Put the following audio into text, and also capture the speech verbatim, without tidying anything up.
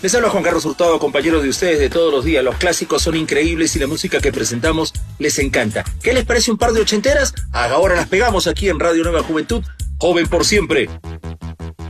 Les habla Juan Carlos Hurtado, compañero de ustedes de todos los días. Los clásicos son increíbles y la música que presentamos les encanta. ¿Qué les parece un par de ochenteras? Ahora las pegamos aquí en Radio Nueva Juventud. Joven por siempre.